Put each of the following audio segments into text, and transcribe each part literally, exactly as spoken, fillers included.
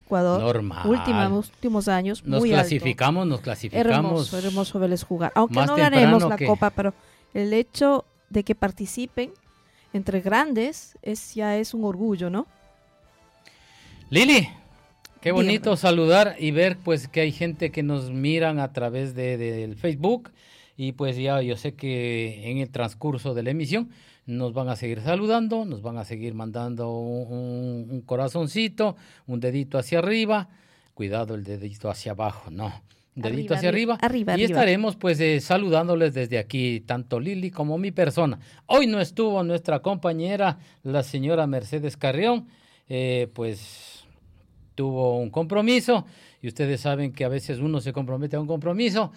Ecuador. Normal. Última, últimos años, nos muy clasificamos, alto. nos clasificamos. Hermoso, hermoso verles jugar. Aunque más no ganemos la que... copa, pero el hecho de que participen entre grandes es ya es un orgullo, ¿no? Lili, qué bonito Dígame. saludar y ver pues que hay gente que nos miran a través de, de, del Facebook y pues ya yo sé que en el transcurso de la emisión nos van a seguir saludando, nos van a seguir mandando un, un, un corazoncito, un dedito hacia arriba, cuidado el dedito hacia abajo, no, un dedito Arriba, hacia arriba, arriba, y arriba. estaremos pues eh, saludándoles desde aquí, tanto Lili como mi persona. Hoy no estuvo nuestra compañera, la señora Mercedes Carrión, eh, pues tuvo un compromiso, y ustedes saben que a veces uno se compromete a un compromiso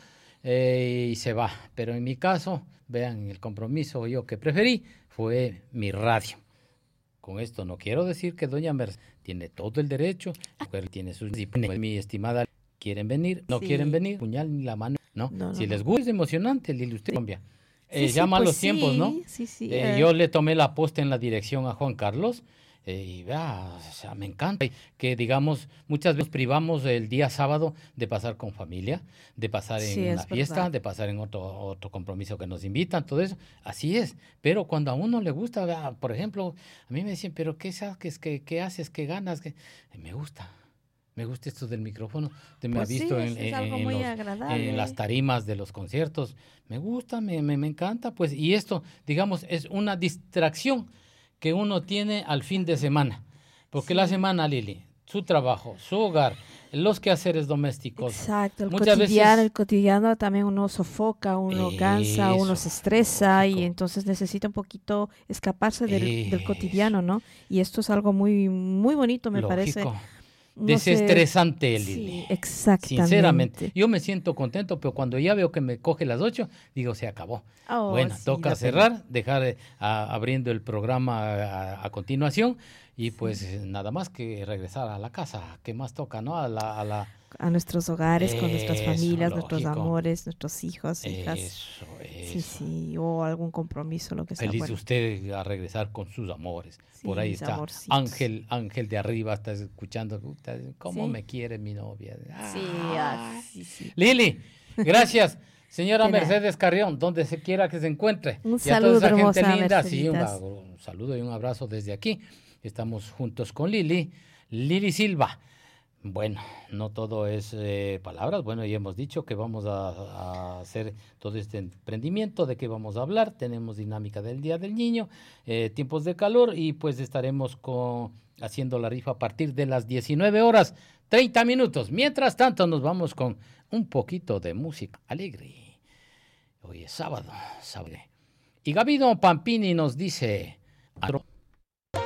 eh, y se va, pero en mi caso, vean, el compromiso yo que preferí fue mi radio. Con esto no quiero decir que doña Mercedes tiene todo el derecho, tiene sus disciplinas, mi estimada, quieren venir, no Sí. quieren venir, puñal ni la mano, no, No, no, si no. les gusta es emocionante, Lili, usted Colombia. Eh, Sí, sí, llama a pues los tiempos, sí, ¿no? sí, sí, Eh, eh. Yo le tomé la posta en la dirección a Juan Carlos, eh, y vea, o sea, me encanta que, digamos, muchas veces privamos el día sábado de pasar con familia, de pasar en Sí, una es fiesta, verdad. de pasar en otro, otro compromiso que nos invitan, todo eso, así es, pero cuando a uno le gusta, vea, por ejemplo, a mí me dicen, pero ¿qué haces? ¿Qué, qué haces? ¿Qué ganas? ¿Qué? Eh, me gusta. Me gusta esto del micrófono. Usted me Pues ha visto sí, en, es, es en- algo en muy los, agradable. en las tarimas de los conciertos. Me gusta, me, me, me encanta, pues. Y esto, digamos, es una distracción que uno tiene al fin de semana. Porque Sí. la semana, Lili, su trabajo, su hogar, los quehaceres domésticos. Exacto, el muchas cotidiano, veces, el cotidiano también uno sofoca, uno cansa, uno Eso, se estresa y lógico. entonces necesita un poquito escaparse del, del Eso. cotidiano, ¿no? Y esto es algo muy, muy bonito, me parece. Lógico. No sé, Desestresante, Lili. sí, exactamente. Sinceramente, yo me siento contento, pero cuando ya veo que me coge las ocho, digo, se acabó. Oh, bueno, sí, toca da cerrar, pena. dejar eh, a- abriendo el programa a, a continuación y pues eh, nada más que regresar a la casa. ¿Qué más toca, no? A la... A la A nuestros hogares, con nuestras Eso, familias, nuestros lógico. amores, nuestros hijos, hijas. Eso, Sí, eso. sí, o algún compromiso, lo que sea. Feliz Bueno, usted a regresar con sus amores. sí, Por ahí mis está amorcitos. Ángel, Ángel de arriba, está escuchando. Puta, ¿cómo Sí. me quiere mi novia? Sí, ah, sí, sí. Lili, gracias. Señora De nada. Mercedes Carrión, donde se quiera que se encuentre. Un Y a toda saludo, esa gente hermosa linda, sí, un, Merceditas. un saludo y un abrazo desde aquí. Estamos juntos con Lili, Lili Silva. Bueno, no todo es eh, palabras. Bueno, ya hemos dicho que vamos a, a hacer todo este emprendimiento, de qué vamos a hablar. Tenemos dinámica del Día del Niño, eh, tiempos de calor y pues estaremos con, haciendo la rifa a partir de las diecinueve horas, treinta minutos. Mientras tanto nos vamos con un poquito de música alegre. Hoy es sábado, sábado. Y Gabino Pampini nos dice...